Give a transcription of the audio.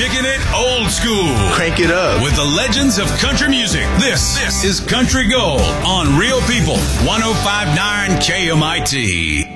Kicking it old school. Crank it up. With the legends of country music. This is Country Gold on Real People 105.9 KMIT.